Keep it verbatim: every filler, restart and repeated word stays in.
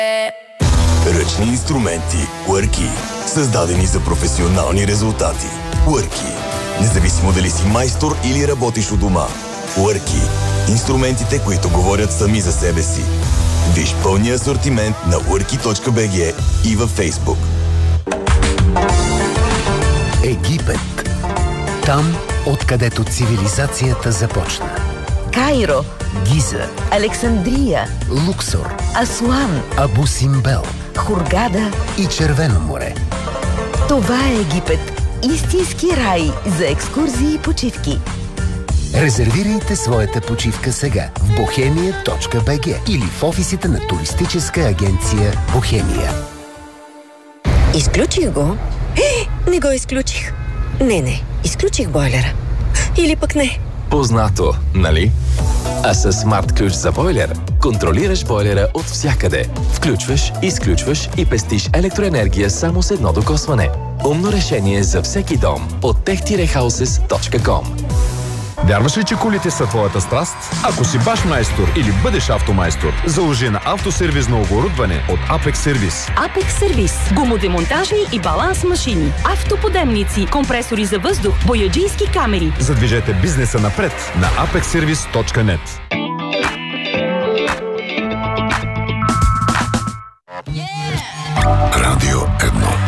Ръчни инструменти Уърки, създадени за професионални резултати. Уърки. Независимо дали си майстор или работиш у дома. Уърки. Инструментите, които говорят сами за себе си. Виж пълния асортимент на уърки точка би джи и във Фейсбук. Египет. Там, откъдето цивилизацията започна. Кайро, Гиза, Александрия, Луксор, Асуан, Абу Симбел Хургада и Червено море. Това е Египет. Истински рай за екскурзии и почивки. Резервирайте своята почивка сега в бохемия точка би джи или в офисите на туристическа агенция Бохемия. Изключих го. Е, не го изключих. Не, не, изключих бойлера. Или пък не. Познато, нали? А с смарт ключ за бойлер контролираш бойлера от всякъде. Включваш, изключваш и пестиш електроенергия само с едно докосване. Умно решение за всеки дом от тех хаусес точка ком. Вярваш ли, че колите са твоята страст? Ако си баш майстор или бъдеш автомайстор, заложи на автосервизно оборудване от Apex Service. Apex Service. Гумодемонтажни и баланс машини, автоподемници, компресори за въздух, бояджийски камери. Задвижете бизнеса напред на апекс сервис точка нет. Радио едно.